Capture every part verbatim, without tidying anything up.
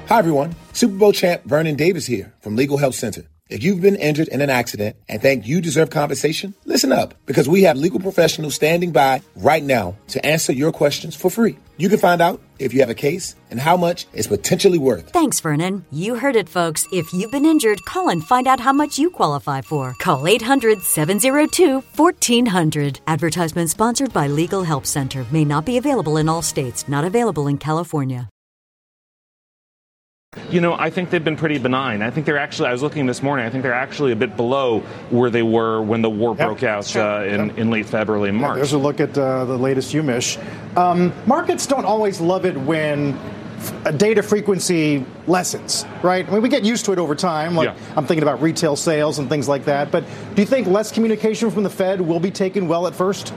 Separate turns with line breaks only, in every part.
Hi, everyone. Super Bowl champ Vernon Davis here from Legal Help Center. If you've been injured in an accident and think you deserve compensation, listen up, because we have legal professionals standing by right now to answer your questions for free. You can find out if you have a case and how much it's potentially worth.
Thanks, Vernon. You heard it, folks. If you've been injured, call and find out how much you qualify for. Call eight hundred, seven oh two, fourteen hundred. Advertisement sponsored by Legal Help Center. May not be available in all states. Not available in California.
You know, I think they've been pretty benign. I think they're actually, I was looking this morning, I think they're actually a bit below where they were when the war yep. broke out uh, in, yep. in late February and March.
Yeah, there's a look at uh, the latest U M I S H. Um, markets don't always love it when f- data frequency lessens, right? I mean, we get used to it over time. Like yeah. I'm thinking about retail sales and things like that. But do you think less communication from the Fed will be taken well at first?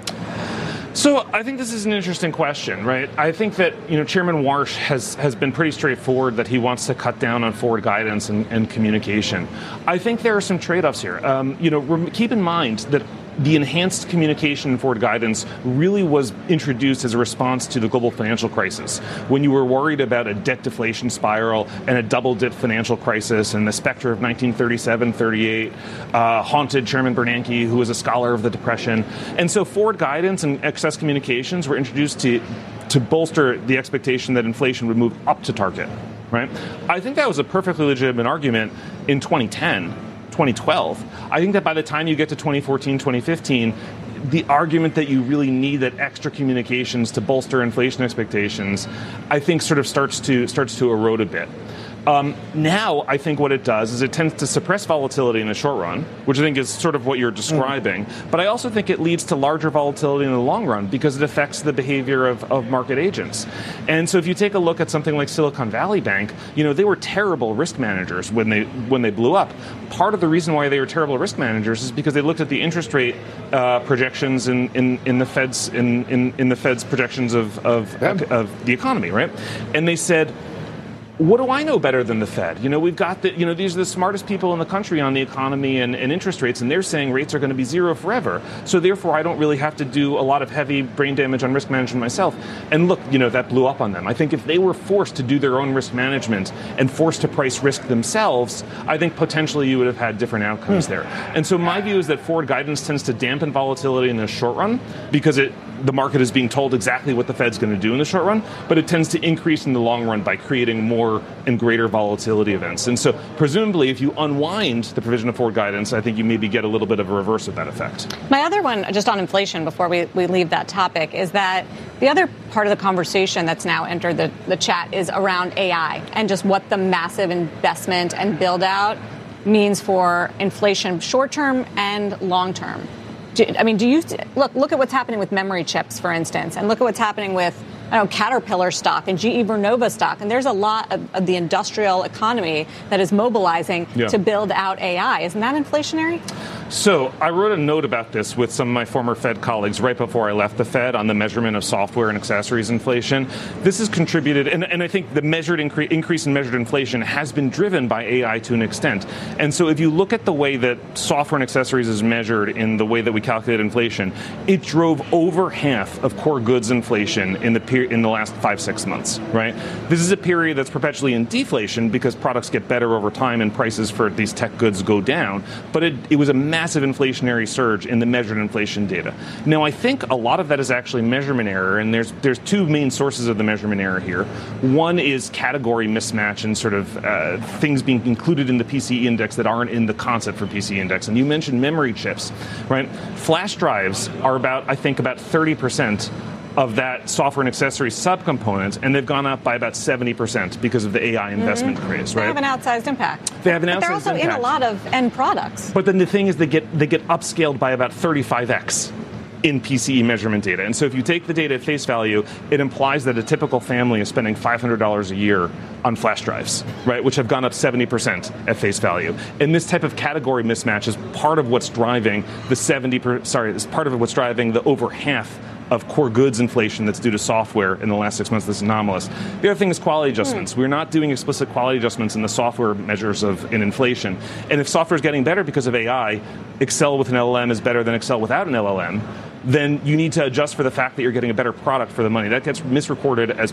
So I think this is an interesting question, right? I think that, you know, Chairman Warsh has, has been pretty straightforward that he wants to cut down on forward guidance and, and communication. I think there are some trade-offs here. Um, you know, rem- keep in mind that the enhanced communication and forward guidance really was introduced as a response to the global financial crisis, when you were worried about a debt deflation spiral and a double-dip financial crisis, and the specter of nineteen thirty-seven thirty-eight uh, haunted Chairman Bernanke, who was a scholar of the Depression. And so forward guidance and excess communications were introduced to to bolster the expectation that inflation would move up to target, right? I think that was a perfectly legitimate argument in twenty ten. twenty twelve. I think that by the time you get to twenty fourteen, twenty fifteen, the argument that you really need that extra communications to bolster inflation expectations, I think sort of starts to starts to erode a bit. Um, now, I think what it does is it tends to suppress volatility in the short run, which I think is sort of what you're describing. Mm. But I also think it leads to larger volatility in the long run because it affects the behavior of, of market agents. And so if you take a look at something like Silicon Valley Bank, you know, they were terrible risk managers when they when they blew up. Part of the reason why they were terrible risk managers is because they looked at the interest rate uh, projections in, in, in the Fed's in, in, in the Fed's projections of of, yeah. of the economy, right? And they said, what do I know better than the Fed? You know, we've got the, you know, these are the smartest people in the country on the economy and, and interest rates, and they're saying rates are going to be zero forever. So therefore, I don't really have to do a lot of heavy brain damage on risk management myself. And look, you know, that blew up on them. I think if they were forced to do their own risk management and forced to price risk themselves, I think potentially you would have had different outcomes hmm. there. And so my view is that forward guidance tends to dampen volatility in the short run because it the market is being told exactly what the Fed's going to do in the short run, but it tends to increase in the long run by creating more and greater volatility events. And so presumably, if you unwind the provision of forward guidance, I think you maybe get a little bit of a reverse of that effect.
My other one, just on inflation, before we, we leave that topic, is that the other part of the conversation that's now entered the, the chat is around A I and just what the massive investment and build out means for inflation short-term and long-term. Do, I mean, do you look look at what's happening with memory chips, for instance, and look at what's happening with I don't know, Caterpillar stock and G E Vernova stock. And there's a lot of, of the industrial economy that is mobilizing yeah. to build out A I. Isn't that inflationary?
So I wrote a note about this with some of my former Fed colleagues right before I left the Fed on the measurement of software and accessories inflation. This has contributed, and, and I think the measured incre- increase in measured inflation has been driven by A I to an extent. And so if you look at the way that software and accessories is measured in the way that we calculate inflation, it drove over half of core goods inflation in the period in the last five, six months, right? This is a period that's perpetually in deflation because products get better over time and prices for these tech goods go down. But it, it was a massive inflationary surge in the measured inflation data. Now, I think a lot of that is actually measurement error, and there's there's two main sources of the measurement error here. One is category mismatch and sort of uh, things being included in the P C E index that aren't in the concept for P C E index. And you mentioned memory chips, right? Flash drives are about, I think, about thirty percent of that software and accessory subcomponent, and they've gone up by about seventy percent because of the A I investment mm-hmm. craze, right?
They have an outsized impact.
They have an outsized impact.
But they're also
impact.
in a lot of end products.
But then the thing is they get they get upscaled by about thirty-five x in P C E measurement data. And so if you take the data at face value, it implies that a typical family is spending five hundred dollars a year on flash drives, right, which have gone up seventy percent at face value. And this type of category mismatch is part of what's driving the seventy per, sorry, is part of what's driving the over half of core goods inflation that's due to software in the last six months that's anomalous. The other thing is quality adjustments. Mm. We're not doing explicit quality adjustments in the software measures of in inflation. And if software is getting better because of A I, Excel with an L L M is better than Excel without an L L M, then you need to adjust for the fact that you're getting a better product for the money. That gets misrecorded as